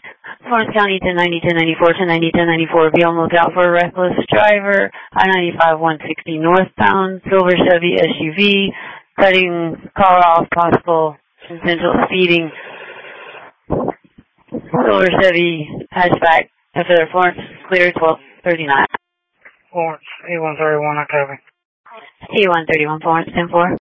Florence County 1090, 1094, 1090, 1094. Be on lookout for a reckless driver. I-95 160 northbound. Silver Chevy SUV. Cutting car off. Possible intentional speeding. Silver Chevy hatchback. After Florence clear 1239. Florence, E131 October. E131 Florence 10-4.